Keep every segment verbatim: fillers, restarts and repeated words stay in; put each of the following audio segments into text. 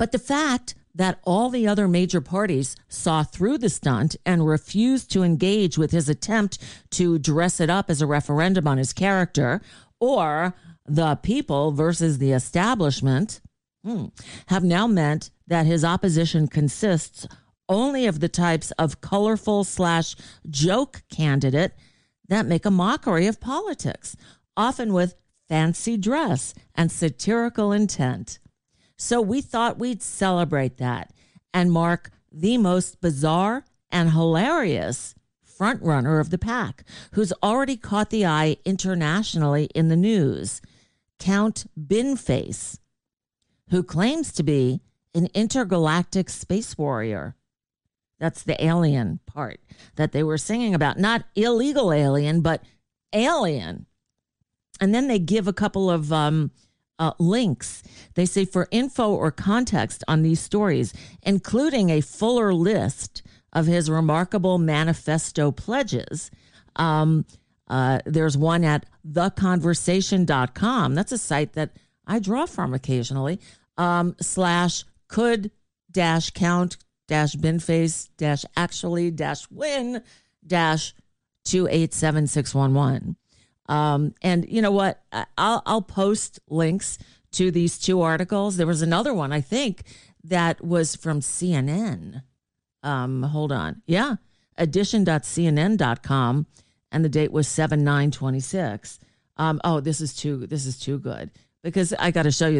But the fact that all the other major parties saw through the stunt and refused to engage with his attempt to dress it up as a referendum on his character, or the people versus the establishment, hmm, have now meant that his opposition consists only of the types of colorful slash joke candidate that make a mockery of politics, often with fancy dress and satirical intent. So we thought we'd celebrate that and mark the most bizarre and hilarious frontrunner of the pack, who's already caught the eye internationally in the news, Count Binface, who claims to be an intergalactic space warrior. That's the alien part that they were singing about. Not illegal alien, but alien. And then they give a couple of um, uh, links. They say for info or context on these stories, including a fuller list of his remarkable manifesto pledges, um, uh, there's one at the conversation dot com. That's a site that I draw from occasionally, um, slash could dash count dash binface dash actually dash win dash two eight seven six one one. Um, and you know what? I'll, I'll post links to these two articles. There was another one, I think, that was from C N N. Um, hold on. Yeah. edition dot c n n dot com. And the date was seven nine twenty-six. Um, oh, this is too, this is too good, because I got to show you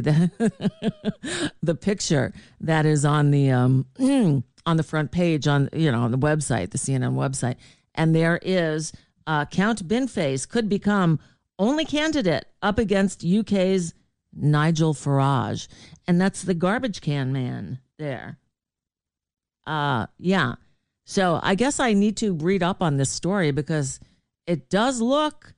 the, the picture that is on the, um, on the front page on, you know, on the website, the C N N website. And there is uh, Count Binface could become only candidate up against U K's Nigel Farage. And that's the garbage can man there. Uh, yeah. So I guess I need to read up on this story, because it does look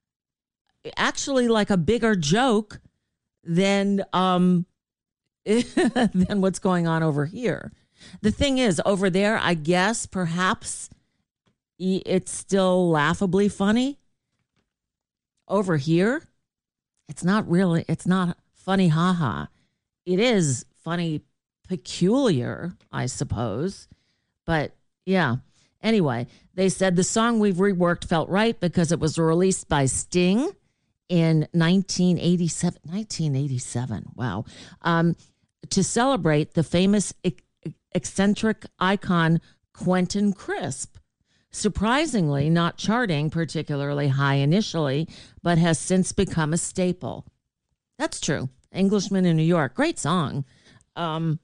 actually like a bigger joke than, um, than what's going on over here. The thing is, over there, I guess perhaps it's still laughably funny. Over here, it's not really, it's not funny, haha. It is funny, peculiar, I suppose. But yeah, anyway, they said the song we've reworked felt right because it was released by Sting in nineteen eighty-seven. nineteen eighty-seven, wow. Um, to celebrate the famous ec- eccentric icon Quentin Crisp. Surprisingly, not charting particularly high initially, but has since become a staple. That's true. Englishman in New York, great song. Um,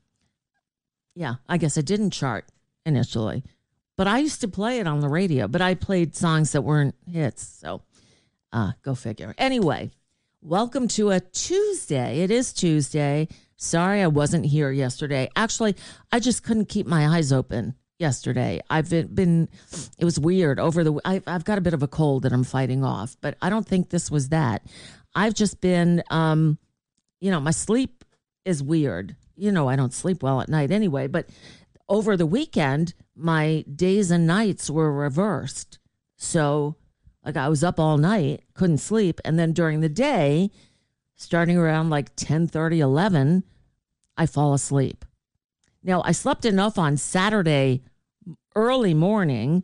yeah, I guess it didn't chart initially, but I used to play it on the radio, but I played songs that weren't hits. So uh, go figure. Anyway, welcome to a Tuesday. It is Tuesday. Sorry, I wasn't here yesterday. Actually, I just couldn't keep my eyes open yesterday. I've been, it was weird over the, I've, I've got a bit of a cold that I'm fighting off, but I don't think this was that. I've just been, um, you know, my sleep is weird. You know, I don't sleep well at night anyway, but over the weekend, my days and nights were reversed. So like I was up all night, couldn't sleep. And then during the day, starting around like ten thirty, eleven, I fall asleep. Now, I slept enough on Saturday early morning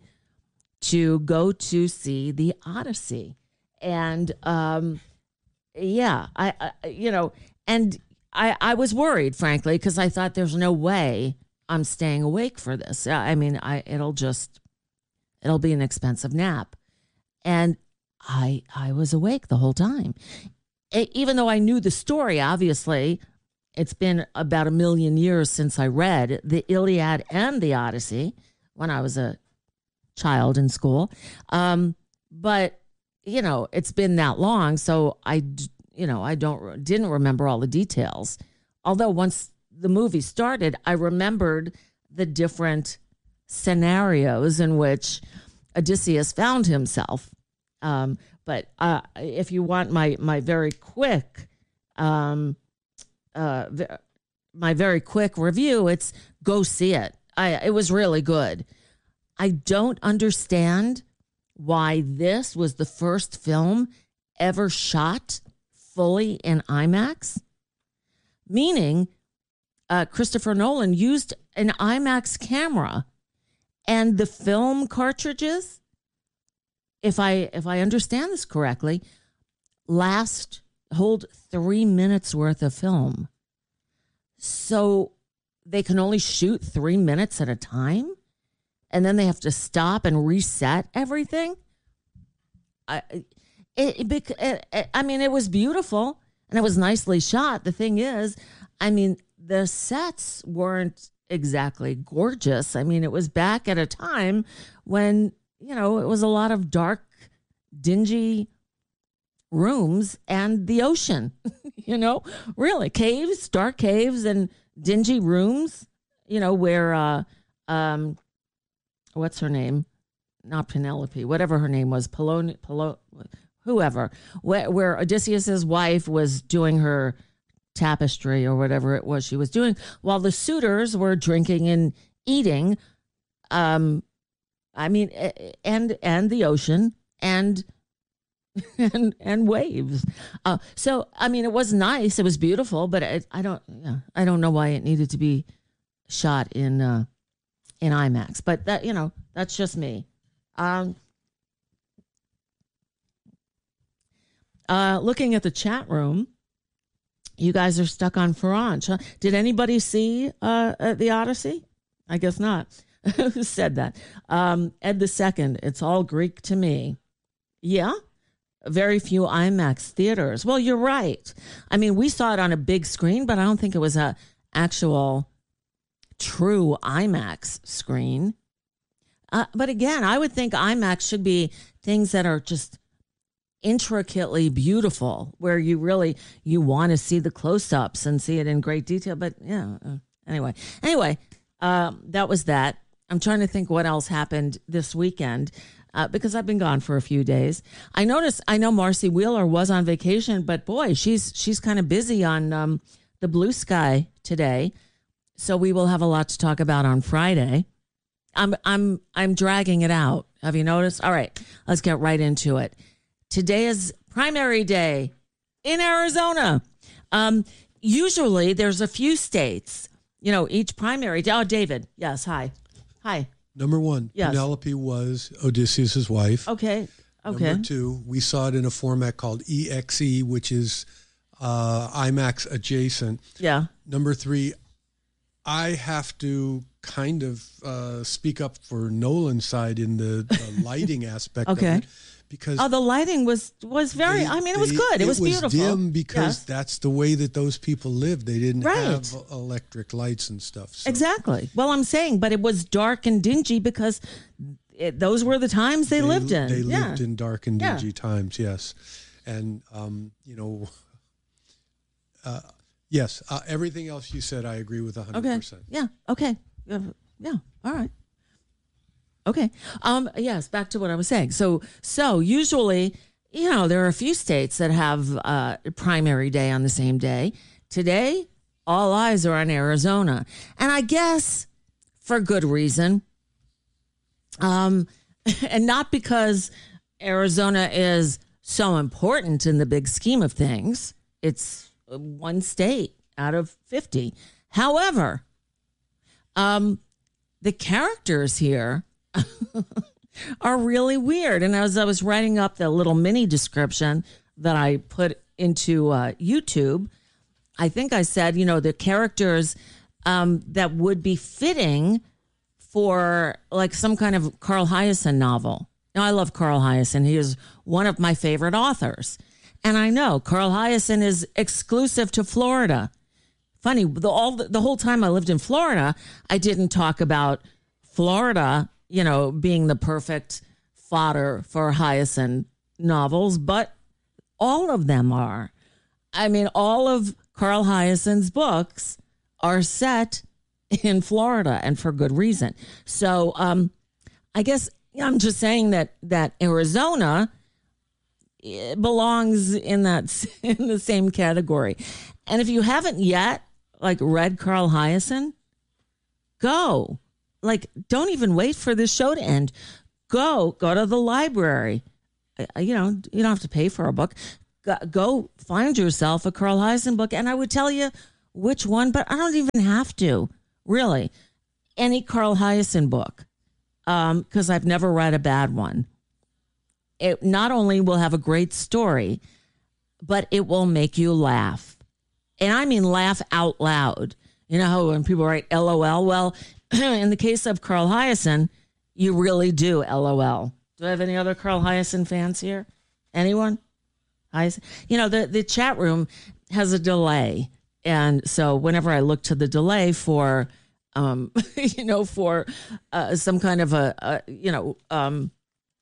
to go to see the Odyssey. And, um, yeah, I, I you know, and I, I was worried, frankly, because I thought there's no way I'm staying awake for this. I mean, I it'll just, it'll be an expensive nap. And I I was awake the whole time. It, even though I knew the story, obviously, it's been about a million years since I read the Iliad and the Odyssey when I was a child in school. Um, but, you know, it's been that long. So I, you know, I don't didn't remember all the details. Although once the movie started, I remembered the different scenarios in which Odysseus found himself. Um, but uh, if you want my my very quick, um, uh, my very quick review, it's go see it. I it was really good. I don't understand why this was the first film ever shot fully in IMAX, meaning uh, Christopher Nolan used an IMAX camera, and the film cartridges, if I if I understand this correctly, last hold three minutes worth of film. So they can only shoot three minutes at a time, and then they have to stop and reset everything. I, it, it, it, I mean, it was beautiful and it was nicely shot. The thing is, I mean, the sets weren't exactly gorgeous. I mean, it was back at a time when, you know, it was a lot of dark, dingy rooms and the ocean, you know, really caves, dark caves and dingy rooms, you know, where, uh, um, what's her name? Not Penelope, whatever her name was, Polon, Polo, whoever, where, where Odysseus's wife was doing her tapestry or whatever it was she was doing, while the suitors were drinking and eating. Um, I mean, and and the ocean and and and waves. Uh, so I mean, it was nice, it was beautiful, but it, I don't, yeah, I don't know why it needed to be shot in uh, in IMAX. But that, you know, that's just me. Um, uh, looking at the chat room, you guys are stuck on Farange. Huh? Did anybody see uh, the Odyssey? I guess not. Who said that? Um, Ed the Second. It's all Greek to me. Yeah. Very few IMAX theaters. Well, you're right. I mean, we saw it on a big screen, but I don't think it was a actual true IMAX screen. Uh, but again, I would think IMAX should be things that are just intricately beautiful, where you really, you want to see the close-ups and see it in great detail. But yeah, uh, anyway, anyway, um, that was that. I'm trying to think what else happened this weekend uh, because I've been gone for a few days. I noticed, I know Marcy Wheeler was on vacation, but boy, she's she's kind of busy on um, the Blue Sky today. So we will have a lot to talk about on Friday. I'm I'm I'm dragging it out. Have you noticed? All right, let's get right into it. Today is primary day in Arizona. Um, usually there's a few states, you know, each primary day. Oh, David. Yes. Hi. Hi. Number one, yes. Penelope was Odysseus' wife. Okay. Okay. Number two, we saw it in a format called E X E, which is uh, IMAX adjacent. Yeah. Number three, I have to kind of uh, speak up for Nolan's side in the, the lighting aspect okay. of it. Because oh, the lighting was was very, they, I mean, it was good. It, it was, was beautiful. It was dim because yes. that's the way that those people lived. They didn't right. have electric lights and stuff. So. Exactly. Well, I'm saying, but it was dark and dingy because it, those were the times they, they lived in. They yeah. lived in dark and dingy yeah. times, yes. And, um, you know, uh, yes, uh, everything else you said, I agree with one hundred percent. Okay. Yeah. Okay. Yeah. All right. Okay. Um, yes, back to what I was saying. So, so usually, you know, there are a few states that have uh, primary day on the same day. Today, all eyes are on Arizona. And I guess for good reason. Um, and not because Arizona is so important in the big scheme of things. It's one state out of fifty. However, um, the characters here are really weird. And as I was writing up the little mini description that I put into uh, YouTube, I think I said, you know, the characters um, that would be fitting for like some kind of Carl Hiaasen novel. Now, I love Carl Hiaasen. He is one of my favorite authors. And I know Carl Hiaasen is exclusive to Florida. Funny, the, all the, the whole time I lived in Florida, I didn't talk about Florida, you know, being the perfect fodder for Hiaasen novels, but all of them are. I mean, all of Carl Hiaasen's books are set in Florida, and for good reason. So um, I guess I'm just saying that that Arizona belongs in that in the same category. And if you haven't yet, like, read Carl Hiaasen, go. Like, don't even wait for this show to end. Go, go to the library. You know, you don't have to pay for a book. Go, go find yourself a Carl Hiaasen book. And I would tell you, which one, but I don't even have to, really. Any Carl Hiaasen book, because um, I've never read a bad one. It not only will have a great story, but it will make you laugh. And I mean laugh out loud. You know how when people write L O L? Well, in the case of Carl Hiaasen, you really do L O L. Do I have any other Carl Hiaasen fans here? Anyone? Hiaasen? You know, the, the chat room has a delay. And so whenever I look to the delay for, um, you know, for uh, some kind of a, a you know, um,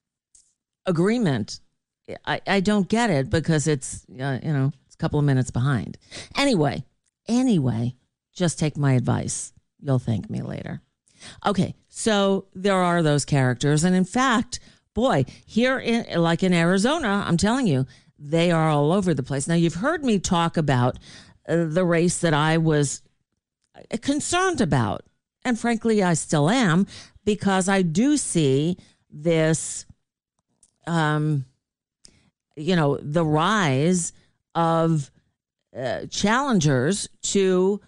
agreement, I, I don't get it because it's, uh, you know, it's a couple of minutes behind. Anyway, anyway, just take my advice. You'll thank me later. Okay, so there are those characters. And in fact, boy, here in, like in Arizona, I'm telling you, they are all over the place. Now, you've heard me talk about uh, the race that I was concerned about. And frankly, I still am, because I do see this, um, you know, the rise of uh, challengers to,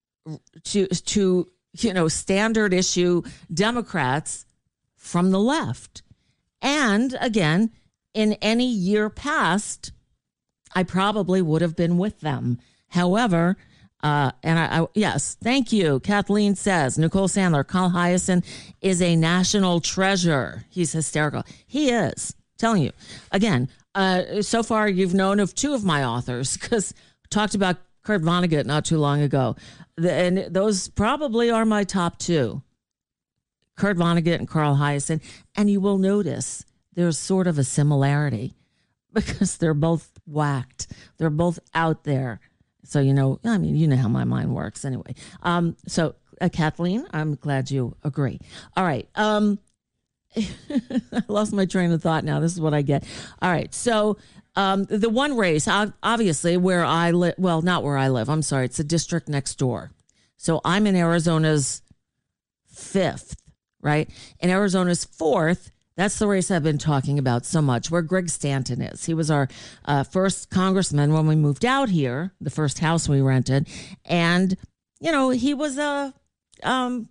to, to, you know, standard issue Democrats from the left. And again, in any year past, I probably would have been with them. However, uh, and I, I, yes, thank you. Kathleen says, Nicole Sandler, Carl Hiaasen is a national treasure. He's hysterical. He is, telling you. Again, uh, so far you've known of two of my authors, because talked about Kurt Vonnegut not too long ago. The, and those probably are my top two, Kurt Vonnegut and Carl Hiaasen. And you will notice there's sort of a similarity because they're both whacked. They're both out there. So, you know, I mean, you know how my mind works anyway. Um, so, uh, Kathleen, I'm glad you agree. All right. Um, I lost my train of thought now. This is what I get. All right. So, um, the one race, obviously, where I live, well, not where I live. I'm sorry. It's the district next door. So I'm in Arizona's fifth, right? In Arizona's fourth, that's the race I've been talking about so much, where Greg Stanton is. He was our uh, first congressman when we moved out here, the first house we rented. And, you know, he was a, um,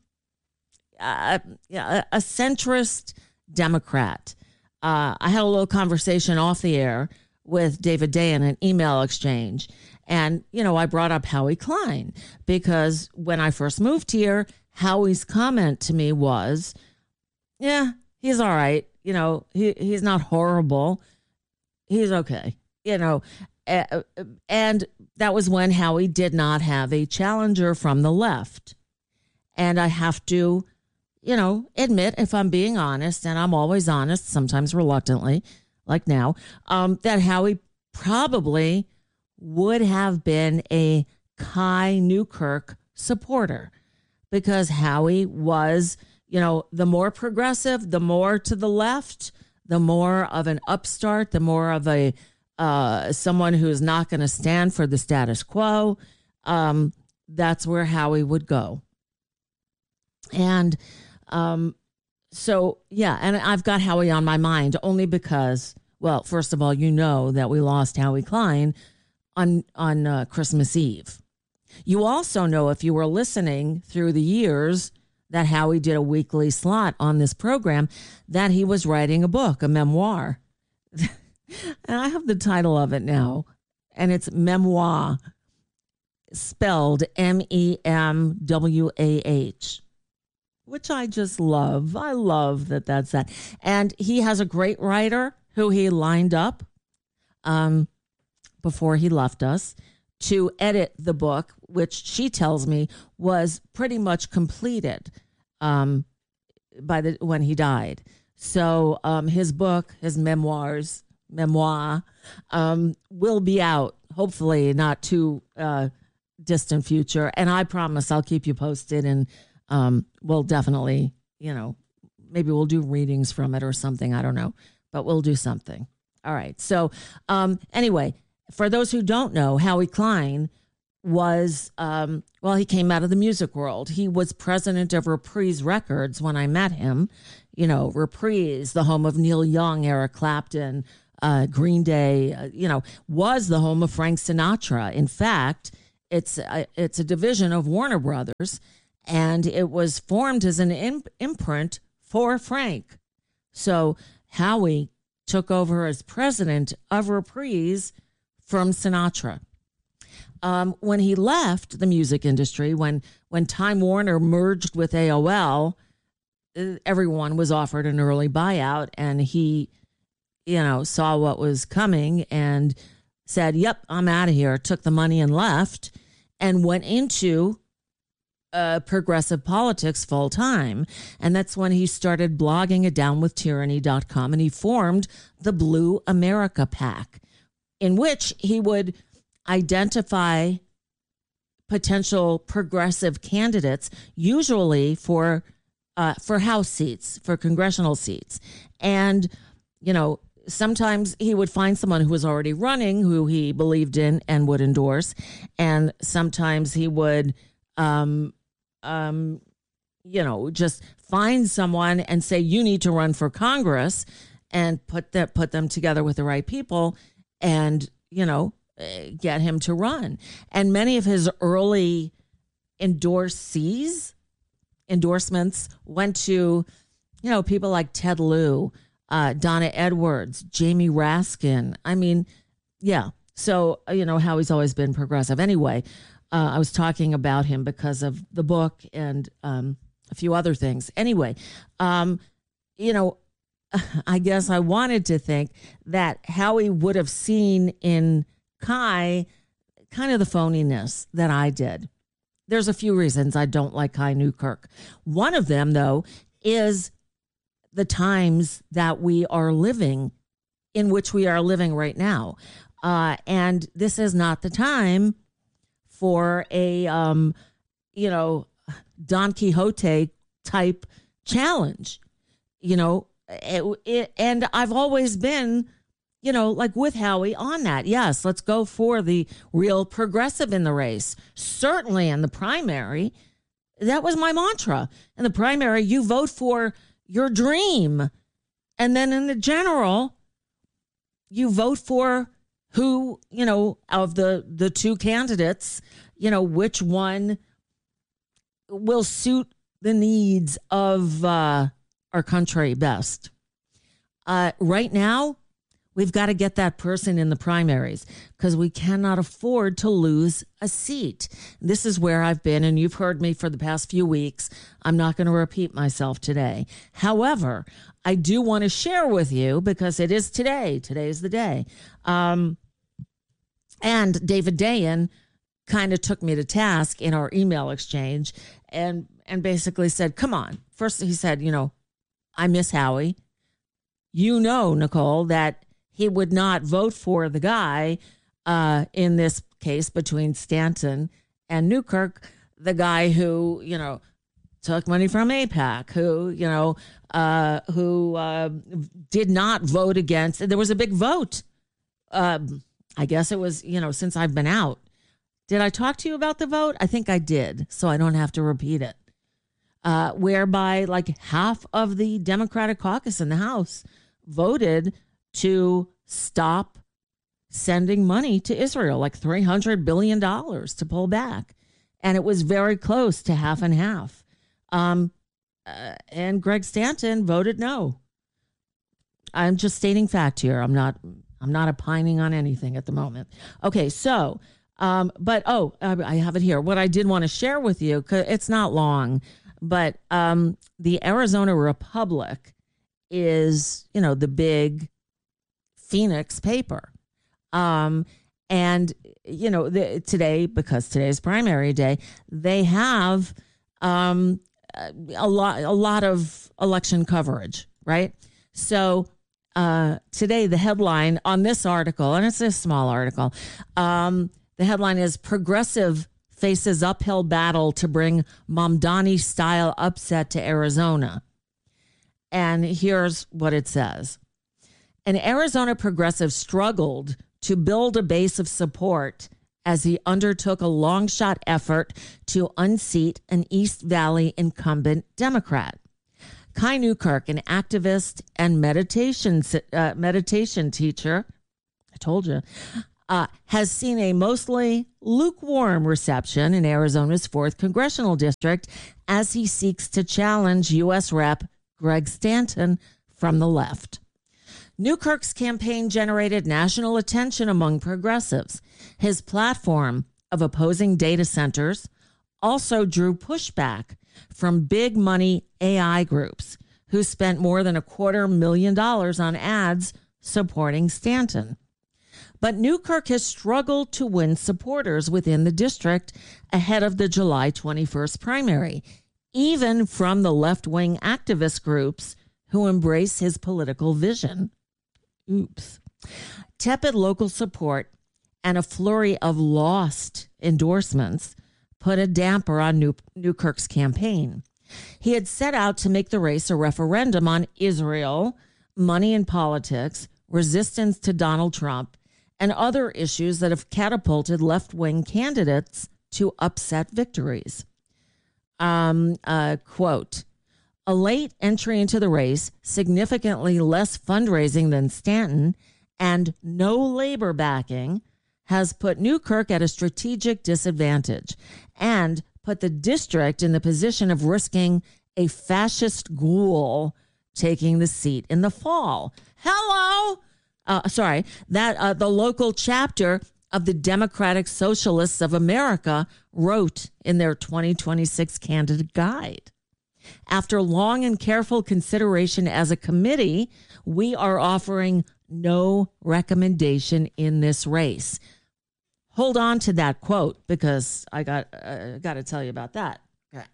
a, a centrist Democrat. Uh, I had a little conversation off the air with David Day in an email exchange. And, you know, I brought up Howie Klein because when I first moved here, Howie's comment to me was, yeah, he's all right. You know, he, he's not horrible. He's okay. You know, uh, and that was when Howie did not have a challenger from the left. And I have to, you know, admit, if I'm being honest, and I'm always honest, sometimes reluctantly, like now, um, that Howie probably would have been a Kai Newkirk supporter, because Howie was, you know, the more progressive, the more to the left, the more of an upstart, the more of a uh, someone who's not going to stand for the status quo. Um, that's where Howie would go. And um, so, yeah, and I've got Howie on my mind only because, well, first of all, you know that we lost Howie Klein on, on uh, Christmas Eve. You also know, if you were listening through the years, that Howie did a weekly slot on this program, that he was writing a book, a memoir. And I have the title of it now, and it's Memoir, spelled M E M W A H, which I just love. I love that that's that. And he has a great writer who he lined up um, before he left us to edit the book, which she tells me was pretty much completed um, by the when he died. So um, his book, his memoirs, memoir, um, will be out, hopefully not too uh, distant future. And I promise I'll keep you posted, and um, we'll definitely, you know, maybe we'll do readings from it or something. I don't know, but we'll do something. All right. So um, anyway, for those who don't know, Howie Klein was, um, well, he came out of the music world. He was president of Reprise Records when I met him. You know, Reprise, the home of Neil Young, Eric Clapton, uh, Green Day, uh, you know, was the home of Frank Sinatra. In fact, it's a, it's a division of Warner Brothers, and it was formed as an imp- imprint for Frank. So Howie took over as president of Reprise from Sinatra. Um, when he left the music industry, when when Time Warner merged with A O L, everyone was offered an early buyout, and he, you know, saw what was coming and said, "Yep, I'm out of here." Took the money and left, and went into uh, progressive politics full time. And that's when he started blogging at down with tyranny dot com, and he formed the Blue America PAC, in which he would identify potential progressive candidates, usually for uh, for House seats, for congressional seats. And, you know, sometimes he would find someone who was already running, who he believed in and would endorse. And sometimes he would, um, um, you know, just find someone and say, you need to run for Congress, and put that, put them together with the right people and, you know, get him to run. And many of his early endorsees, endorsements went to, you know, people like Ted Lieu, uh, Donna Edwards, Jamie Raskin. I mean, yeah. So, you know, Howie's always been progressive. Anyway, uh, I was talking about him because of the book and um, a few other things. Anyway, um, you know, I guess I wanted to think that Howie would have seen in Kai kind of the phoniness that I did. There's a few reasons I don't like Kai Newkirk. One of them, though, is the times that we are living, in which we are living right now. Uh, and this is not the time for a, um, you know, Don Quixote type challenge, you know, it, it, and I've always been, you know, like with Howie on that. Yes, let's go for the real progressive in the race. Certainly in the primary, that was my mantra. In the primary, you vote for your dream. And then in the general, you vote for who, you know, of the, the two candidates, you know, which one will suit the needs of uh, our country best. Uh, right now, we've got to get that person in the primaries because we cannot afford to lose a seat. This is where I've been, and you've heard me for the past few weeks. I'm not going to repeat myself today. However, I do want to share with you, because it is today. Today's the day. Um, and David Dayen kind of took me to task in our email exchange and, and basically said, come on. First, he said, you know, I miss Howie. You know, Nicole, that he would not vote for the guy uh, in this case between Stanton and Newkirk, the guy who, you know, took money from AIPAC, who, you know, uh, who uh, did not vote against. There was a big vote. Um, I guess it was, you know, since I've been out. Did I talk to you about the vote? I think I did, so I don't have to repeat it. Uh, whereby like half of the Democratic caucus in the House voted to stop sending money to Israel, like three hundred billion dollars to pull back. And it was very close to half and half. Um, uh, and Greg Stanton voted no. I'm just stating fact here. I'm not, I'm not opining on anything at the moment. Okay. So, um, but, oh, I have it here. What I did want to share with you, 'cause it's not long, but, um, the Arizona Republic is, you know, the big Phoenix paper. Um, and, you know, the, today, because today's primary day, they have um, a lot, a lot of election coverage, right? So uh, today, the headline on this article, and it's a small article, um, the headline is Progressive Faces Uphill Battle to Bring Mamdani-Style Upset to Arizona. And here's what it says. An Arizona progressive struggled to build a base of support as he undertook a long-shot effort to unseat an East Valley incumbent Democrat. Kai Newkirk, an activist and meditation uh, meditation teacher, I told you, uh, has seen a mostly lukewarm reception in Arizona's fourth congressional district as he seeks to challenge U S Rep Greg Stanton from the left. Newkirk's campaign generated national attention among progressives. His platform of opposing data centers also drew pushback from big money A I groups who spent more than a quarter million dollars on ads supporting Stanton. But Newkirk has struggled to win supporters within the district ahead of the July twenty-first primary, even from the left-wing activist groups who embrace his political vision. Oops. Tepid local support and a flurry of lost endorsements put a damper on New- Newkirk's campaign. He had set out to make the race a referendum on Israel, money in politics, resistance to Donald Trump, and other issues that have catapulted left-wing candidates to upset victories. Um, uh, quote, a late entry into the race, significantly less fundraising than Stanton, and no labor backing has put Newkirk at a strategic disadvantage and put the district in the position of risking a fascist ghoul taking the seat in the fall. Hello! Uh, sorry, that uh, the local chapter of the Democratic Socialists of America wrote in their twenty twenty-six candidate guide. After long and careful consideration as a committee, we are offering no recommendation in this race. Hold on to that quote because I got uh, got to tell you about that. Okay.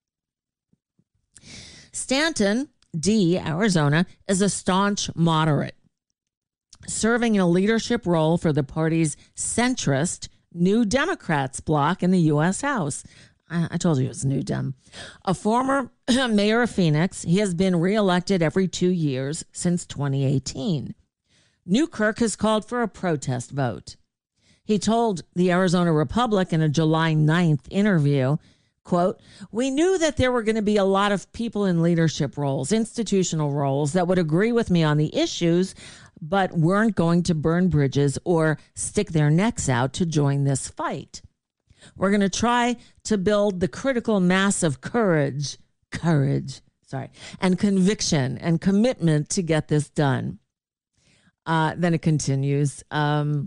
Stanton, D, Arizona, is a staunch moderate, serving in a leadership role for the party's centrist New Democrats bloc in the U S House. I, I told you it was New Dem. A former mayor of Phoenix, he has been reelected every two years since twenty eighteen. Newkirk has called for a protest vote. He told the Arizona Republic in a July ninth interview, quote, we knew that there were going to be a lot of people in leadership roles, institutional roles that would agree with me on the issues, but weren't going to burn bridges or stick their necks out to join this fight. We're going to try to build the critical mass of courage, courage, sorry, and conviction and commitment to get this done. Uh, then it continues. Um,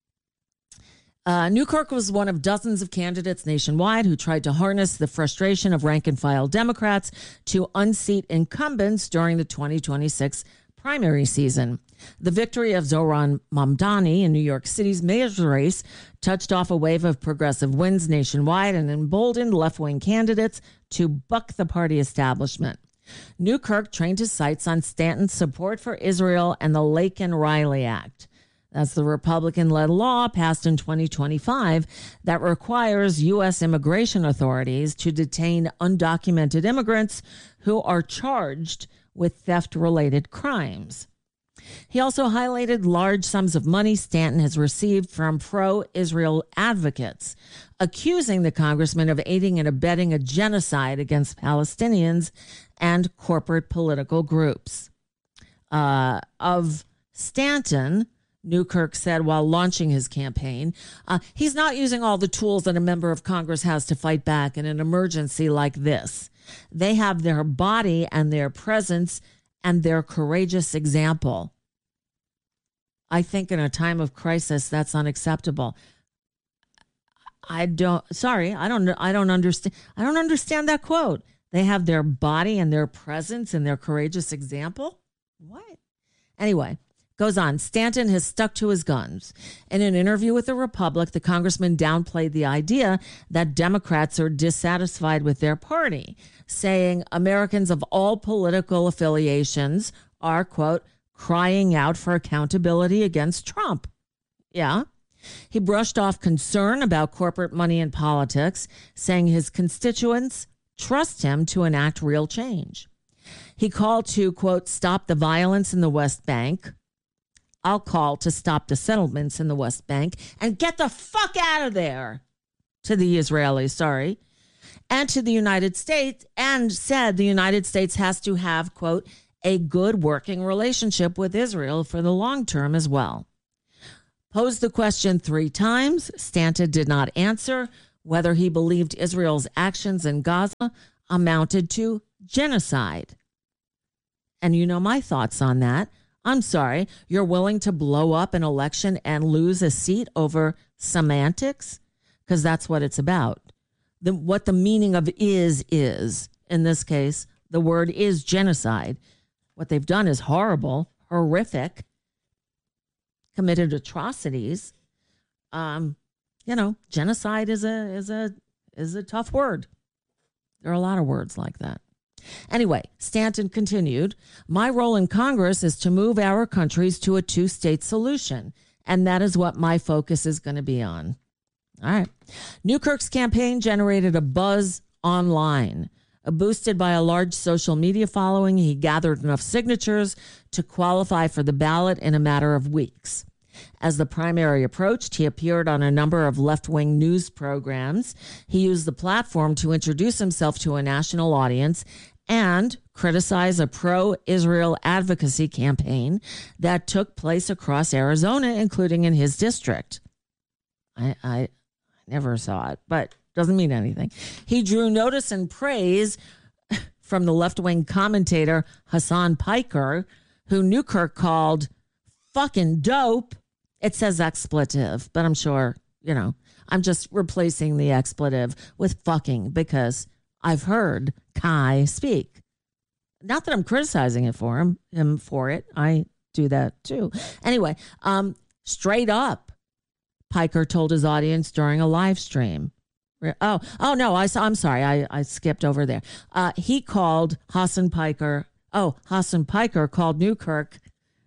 Uh, Newkirk was one of dozens of candidates nationwide who tried to harness the frustration of rank-and-file Democrats to unseat incumbents during the twenty twenty-six primary season. The victory of Zohran Mamdani in New York City's mayor's race touched off a wave of progressive wins nationwide and emboldened left-wing candidates to buck the party establishment. Newkirk trained his sights on Stanton's support for Israel and the Laken-Riley Act. That's the Republican-led law passed in twenty twenty-five that requires U S immigration authorities to detain undocumented immigrants who are charged with theft-related crimes. He also highlighted large sums of money Stanton has received from pro-Israel advocates, accusing the congressman of aiding and abetting a genocide against Palestinians and corporate political groups. Uh, of Stanton, Newkirk said while launching his campaign, uh, he's not using all the tools that a member of Congress has to fight back in an emergency like this. They have their body and their presence and their courageous example. I think in a time of crisis, that's unacceptable. I don't, sorry, I don't, I don't understand. I don't understand that quote. They have their body and their presence and their courageous example. What? Anyway. Goes on, Stanton has stuck to his guns. In an interview with the Republic, the congressman downplayed the idea that Democrats are dissatisfied with their party, saying Americans of all political affiliations are, quote, crying out for accountability against Trump. Yeah. He brushed off concern about corporate money in politics, saying his constituents trust him to enact real change. He called to, quote, stop the violence in the West Bank. I'll call to stop the settlements in the West Bank and get the fuck out of there to the Israelis, sorry, and to the United States, and said the United States has to have, quote, a good working relationship with Israel for the long term as well. Posed the question three times. Stanton did not answer whether he believed Israel's actions in Gaza amounted to genocide. And you know my thoughts on that. I'm sorry, you're willing to blow up an election and lose a seat over semantics? Because that's what it's about. The, what the meaning of is, is. In this case, the word is genocide. What they've done is horrible, horrific, committed atrocities. Um, you know, genocide is a is a is a tough word. There are a lot of words like that. Anyway, Stanton continued, my role in Congress is to move our countries to a two-state solution, and that is what my focus is going to be on. All right. Newkirk's campaign generated a buzz online. Boosted by a large social media following, he gathered enough signatures to qualify for the ballot in a matter of weeks. As the primary approached, he appeared on a number of left-wing news programs. He used the platform to introduce himself to a national audience and criticize a pro-Israel advocacy campaign that took place across Arizona, including in his district. I, I never saw it, but doesn't mean anything. He drew notice and praise from the left-wing commentator Hassan Piker, who Newkirk called fucking dope. It says expletive, but I'm sure, you know, I'm just replacing the expletive with fucking because I've heard Kai speak. Not that I'm criticizing it for him, him for it. I do that too. Anyway, um, straight up, Piker told his audience during a live stream. Oh, oh no, I saw, I'm sorry. I, I skipped over there. Uh, he called Hassan Piker. Oh, Hassan Piker called Newkirk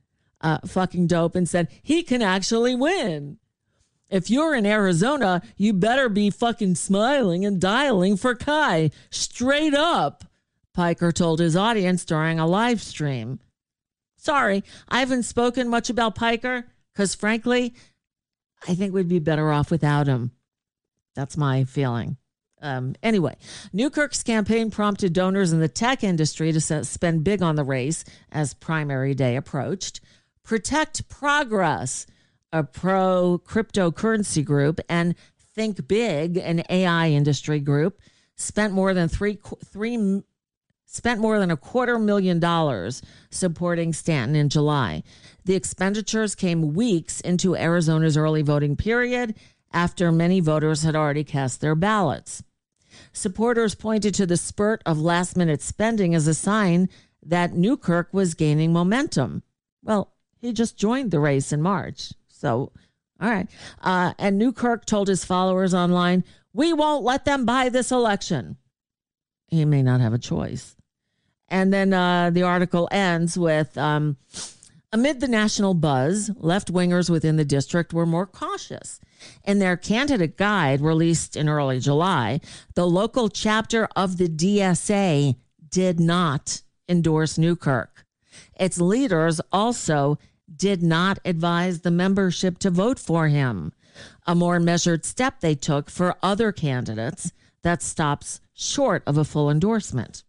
uh, fucking dope and said he can actually win. If you're in Arizona, you better be fucking smiling and dialing for Kai. Straight up, Piker told his audience during a live stream. Sorry, I haven't spoken much about Piker because frankly, I think we'd be better off without him. That's my feeling. Um, anyway, Newkirk's campaign prompted donors in the tech industry to spend big on the race as primary day approached. Protect Progress, a pro-cryptocurrency group, and Think Big, an A I industry group, spent more than three three spent more than a quarter million dollars supporting Stanton in July. The expenditures came weeks into Arizona's early voting period, after many voters had already cast their ballots. Supporters pointed to the spurt of last-minute spending as a sign that Newkirk was gaining momentum. Well, he just joined the race in March, so all right. Uh, and Newkirk told his followers online, we won't let them buy this election. He may not have a choice. And then uh, the article ends with, um, amid the national buzz, left-wingers within the district were more cautious. In their candidate guide released in early July, the local chapter of the D S A did not endorse Newkirk. Its leaders also did not advise the membership to vote for him, a more measured step they took for other candidates that stops short of a full endorsement.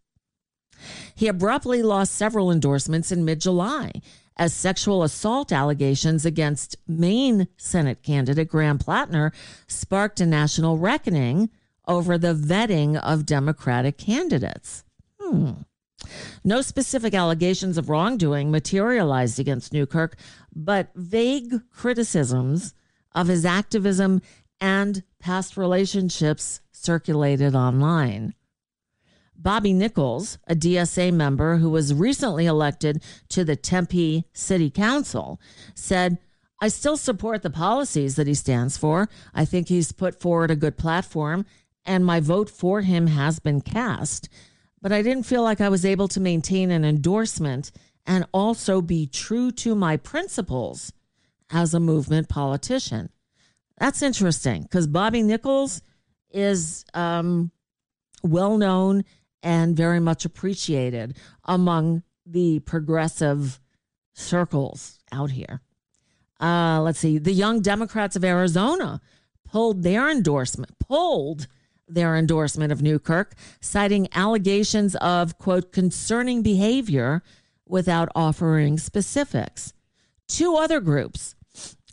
He abruptly lost several endorsements in mid-July as sexual assault allegations against Maine Senate candidate Graham Plattner sparked a national reckoning over the vetting of Democratic candidates. Hmm. No specific allegations of wrongdoing materialized against Newkirk, but vague criticisms of his activism and past relationships circulated online. Bobby Nichols, a D S A member who was recently elected to the Tempe City Council, said, I still support the policies that he stands for. I think he's put forward a good platform, and my vote for him has been cast. But I didn't feel like I was able to maintain an endorsement and also be true to my principles as a movement politician. That's interesting because Bobby Nichols is um, well-known and very much appreciated among the progressive circles out here. Uh, let's see. The Young Democrats of Arizona pulled their endorsement, pulled their endorsement of Newkirk, citing allegations of, quote, concerning behavior without offering specifics. Two other groups,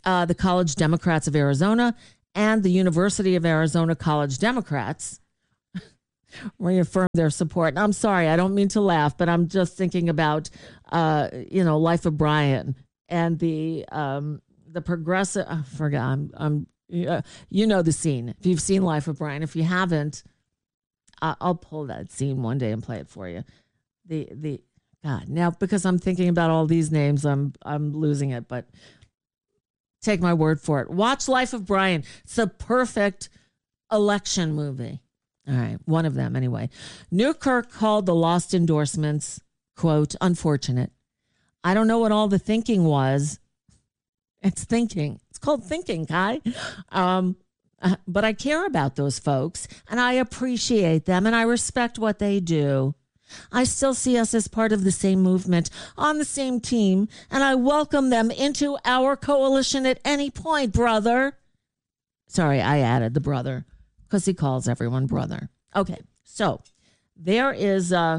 uh, the College Democrats of Arizona and the University of Arizona College Democrats reaffirmed their support. And I'm sorry, I don't mean to laugh, but I'm just thinking about, uh, you know, Life of Brian and the um, the progressive. I forgot. I'm, I'm uh, you know the scene. If you've seen Life of Brian, if you haven't, uh, I'll pull that scene one day and play it for you. The the God now because I'm thinking about all these names, I'm I'm losing it. But take my word for it. Watch Life of Brian. It's a perfect election movie. All right, one of them anyway. Newkirk called the lost endorsements, quote, unfortunate. I don't know what all the thinking was. It's thinking. It's called thinking, Kai. Um, but I care about those folks, and I appreciate them, and I respect what they do. I still see us as part of the same movement, on the same team, and I welcome them into our coalition at any point, brother. Sorry, I added the brother. Because he calls everyone brother. Okay, so there is uh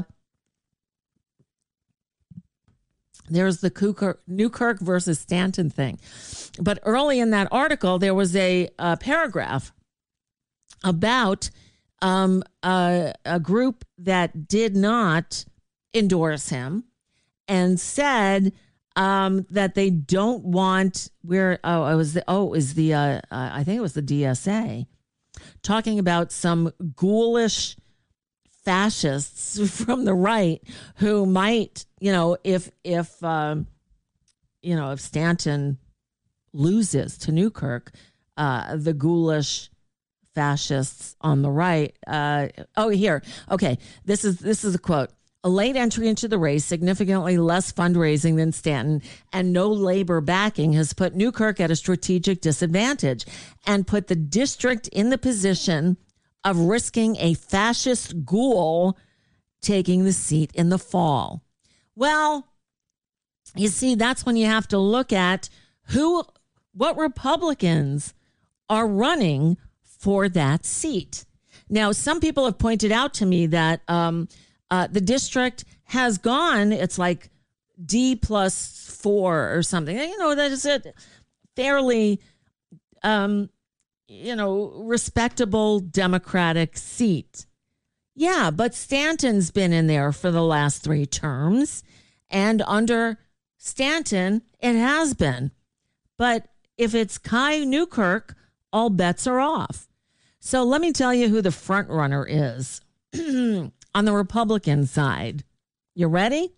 there's the Newkirk, Newkirk versus Stanton thing. But early in that article, there was a, a paragraph about um, a, a group that did not endorse him and said um, that they don't want where oh it was the oh is the uh, uh, I think it was the D S A. Talking about some ghoulish fascists from the right who might, you know, if if um, you know if Stanton loses to Newkirk, uh, the ghoulish fascists on the right. Uh, oh, here, okay, this is this is a quote. A late entry into the race, significantly less fundraising than Stanton, and no labor backing has put Newkirk at a strategic disadvantage and put the district in the position of risking a fascist ghoul taking the seat in the fall. Well, you see, that's when you have to look at who, what Republicans are running for that seat. Now, some people have pointed out to me that um, Uh, the district has gone, it's like D plus four or something. You know, that is a fairly, um, you know, respectable Democratic seat. Yeah, but Stanton's been in there for the last three terms. And under Stanton, it has been. But if it's Kai Newkirk, all bets are off. So let me tell you who the front runner is. On the Republican side. You ready?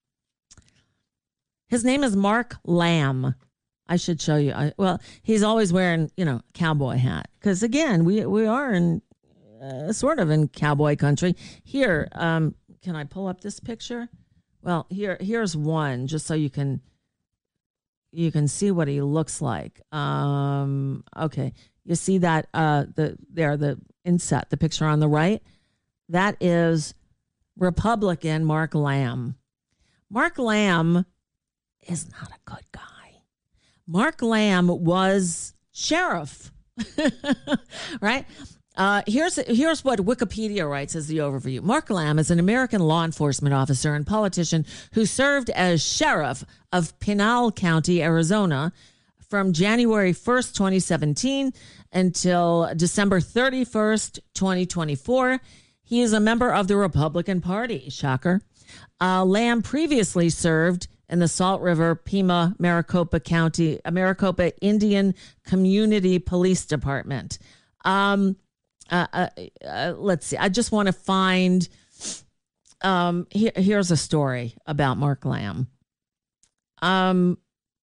His name is Mark Lamb. I should show you. I, well, he's always wearing, you know, cowboy hat. Because, again, we we are in uh, sort of in cowboy country. Here, um, can I pull up this picture? Well, here here's one just so you can you can see what he looks like. Um, okay. You see that uh, the there, the inset, the picture on the right? That is Republican Mark Lamb. Mark Lamb is not a good guy. Mark Lamb was sheriff, right? Uh, here's here's what Wikipedia writes as the overview. Mark Lamb is an American law enforcement officer and politician who served as sheriff of Pinal County, Arizona, from January first, twenty seventeen until December thirty-first, twenty twenty-four. He is a member of the Republican Party. Shocker. Uh, Lamb previously served in the Salt River, Pima, Maricopa County, Maricopa Indian Community Police Department. Um, uh, uh, uh, let's see. I just want to find. Um, here, here's a story about Mark Lamb. Um.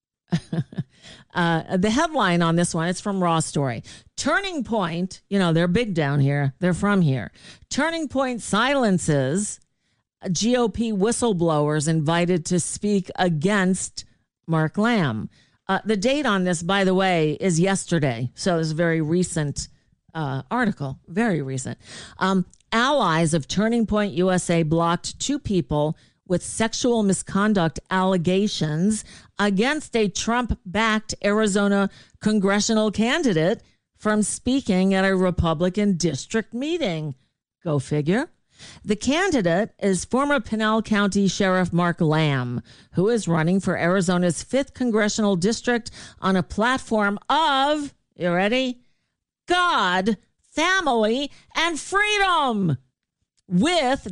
Uh, the headline on this one, it's from Raw Story. Turning Point, you know, they're big down here. They're from here. Turning Point silences G O P whistleblowers invited to speak against Mark Lamb. Uh, the date on this, by the way, is yesterday. So it's a very recent uh, article, very recent. Um, allies of Turning Point U S A blocked two people with sexual misconduct allegations against a Trump-backed Arizona congressional candidate from speaking at a Republican district meeting. Go figure. The candidate is former Pinal County Sheriff Mark Lamb, who is running for Arizona's fifth congressional district on a platform of, you ready? God, family, and freedom, with